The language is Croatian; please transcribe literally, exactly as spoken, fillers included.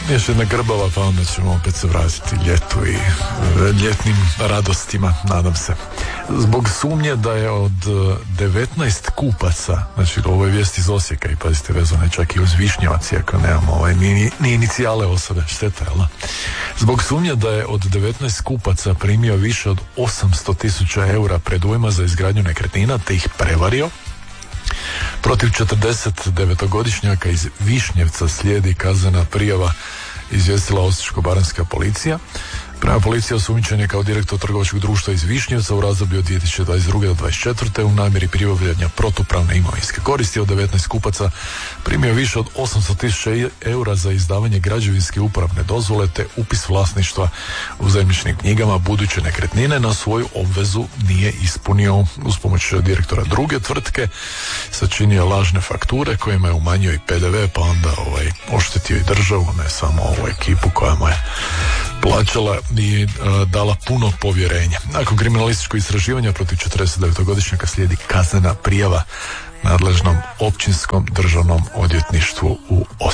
još jedna grbava, pa onda ćemo opet se vratiti ljetu i ljetnim radostima, nadam se. Zbog sumnje da je od devetnaest kupaca, znači ovo je vijest iz Osijeka i pazite, vezano je čak i uz Višnjevac, iako nemamo ovaj, ni, ni inicijale osobe, šteta, jel? Zbog sumnje da je od devetnaest kupaca primio više od osamsto tisuća eura predujma za izgradnju nekretnina te ih prevario, protiv četrdeset devetogodišnjaka iz Višnjevca slijedi kaznena prijava, izvijestila Osječko-baranjska policija. Prema policiji osumnjičen je kao direktor trgovačkog društva iz Višnjevca u razdoblju od dvije tisuće dvadeset druge do dvadeset četvrte u namjeri pribavljanja protupravne imovinske koristi. Od devetnaest kupaca primio više od osamsto tisuća eura za izdavanje građevinske uporabne dozvole te upis vlasništva u zemljišnim knjigama buduće nekretnine. Na svoju obvezu nije ispunio. Uz pomoć direktora druge tvrtke sačinio lažne fakture kojima je umanjio i pe de ve, pa onda ovaj, oštetio i državu, ne samo ovu ekipu koja mu je plaćala i uh, dala puno povjerenja. Nakon kriminalističkog istraživanja protiv četrdeset devetogodišnjaka slijedi kaznena prijava nadležnom općinskom državnom odvjetništvu u Osijeku.